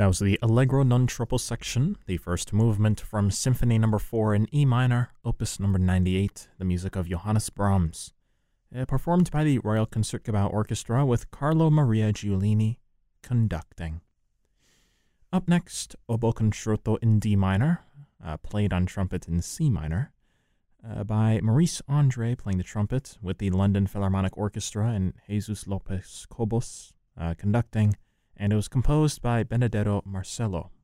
That was the Allegro non troppo section, the first movement from Symphony No. 4 in E minor, Opus No. 98, the music of Johannes Brahms, performed by the Royal Concertgebouw Orchestra with Carlo Maria Giulini conducting. Up next, Oboe Concerto in D minor, played on trumpet in C minor, by Maurice Andre playing the trumpet with the London Philharmonic Orchestra and Jesus Lopez Cobos conducting, and it was composed by Benedetto Marcello.